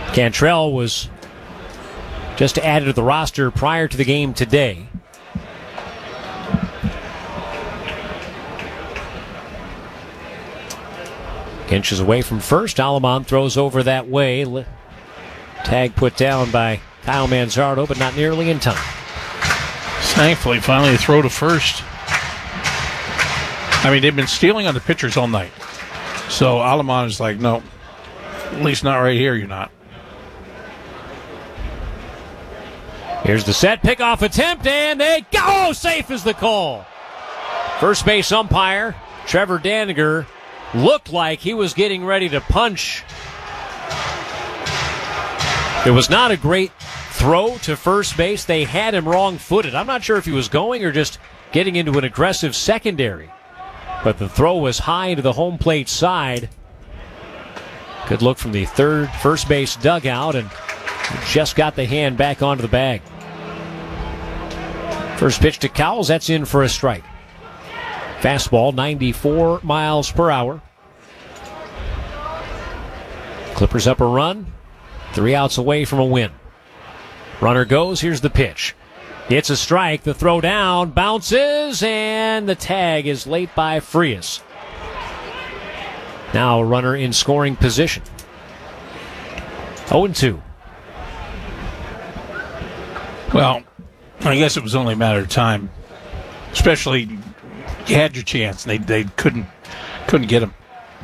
Cantrell was just added to the roster prior to the game today. Inches away from first. Alamon throws over that way. Tag put down by Kyle Manzardo, but not nearly in time. Thankfully, finally a throw to first. I mean, they've been stealing on the pitchers all night. So Alamon is like, no, at least not right here, you're not. Here's the set, pickoff attempt, and they go! Oh, safe is the call. First base umpire, Trevor Daniger, looked like he was getting ready to punch. It was not a great throw to first base. They had him wrong-footed. I'm not sure if he was going or just getting into an aggressive secondary. But the throw was high into the home plate side. Good look from the first base dugout, and just got the hand back onto the bag. First pitch to Cowles, that's in for a strike. Fastball, 94 miles per hour. Clippers up a run. 3 outs away from a win. Runner goes, here's the pitch. It's a strike, the throw down, bounces, and the tag is late by Frias. Now a runner in scoring position. 0-2. Well, I guess it was only a matter of time. Especially, you had your chance. They couldn't get him.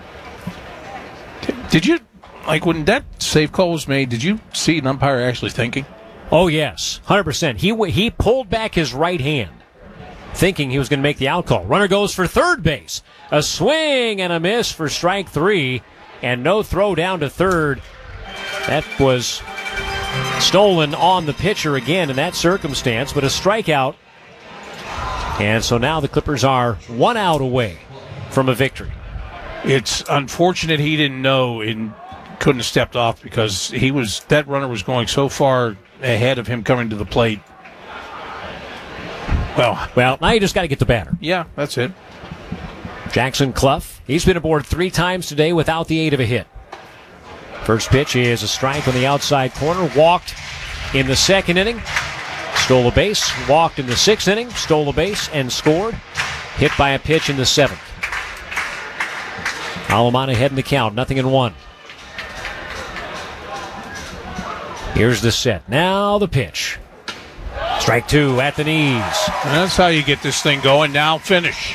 Did you, like when that save call was made, did you see an umpire actually thinking? Oh, yes, 100%. He pulled back his right hand, thinking he was going to make the out call. Runner goes for third base. A swing and a miss for strike 3, and no throw down to third. That was stolen on the pitcher again in that circumstance, but a strikeout. And so now the Clippers are 1 out away from a victory. It's unfortunate he didn't know and couldn't have stepped off because that runner was going so far ahead of him coming to the plate. Well, now you just got to get the batter. Yeah, that's it. Jackson Clough, he's been aboard 3 times today without the aid of a hit. First pitch is a strike on the outside corner. Walked in the second inning. Stole a base. Walked in the 6th inning. Stole a base and scored. Hit by a pitch in the 7th. Alamon ahead in the count. 0-1. Here's the set. Now the pitch. Strike 2 at the knees. And that's how you get this thing going. Now finish.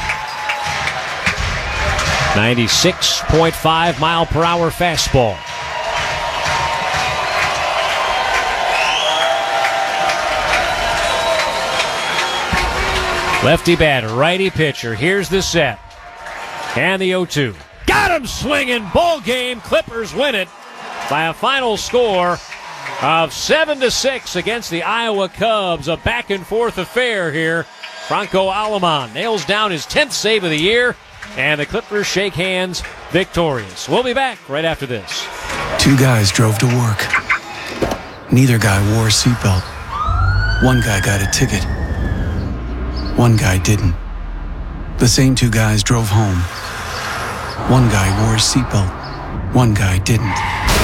96.5 mile per hour fastball. Lefty batter, righty pitcher. Here's the set. And the 0-2. Got him swinging. Ball game. Clippers win it by a final score of 7-6 against the Iowa Cubs. A back-and-forth affair here. Franco Alamon nails down his 10th save of the year, and the Clippers shake hands victorious. We'll be back right after this. 2 guys drove to work. Neither guy wore a seatbelt. One guy got a ticket. One guy didn't. The same 2 guys drove home. One guy wore a seatbelt. One guy didn't.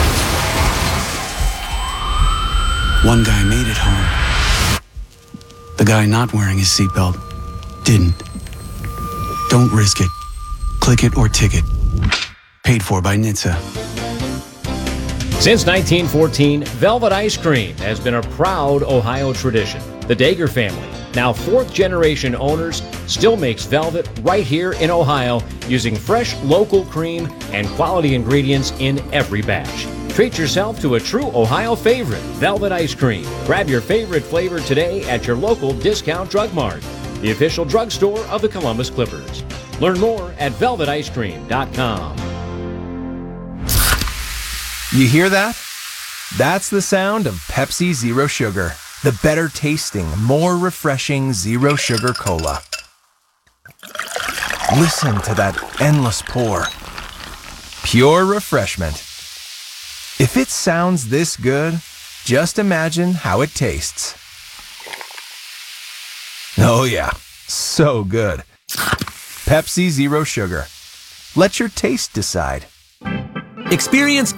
One guy made it home. The guy not wearing his seatbelt didn't. Don't risk it. Click it or ticket. Paid for by NHTSA. Since 1914, Velvet Ice Cream has been a proud Ohio tradition. The Dager family, now 4th-generation owners, still makes Velvet right here in Ohio using fresh local cream and quality ingredients in every batch. Treat yourself to a true Ohio favorite, Velvet Ice Cream. Grab your favorite flavor today at your local Discount Drug Mart, the official drugstore of the Columbus Clippers. Learn more at velveticecream.com. You hear that? That's the sound of Pepsi Zero Sugar, the better tasting, more refreshing Zero Sugar Cola. Listen to that endless pour. Pure refreshment. If it sounds this good, just imagine how it tastes. Oh yeah, so good. Pepsi Zero Sugar. Let your taste decide. Experience